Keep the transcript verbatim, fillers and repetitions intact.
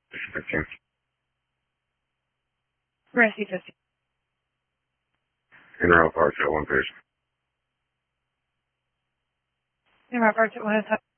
fifteen. Mercy fifteen. Inner parts at one page. Inner parts at one at a time.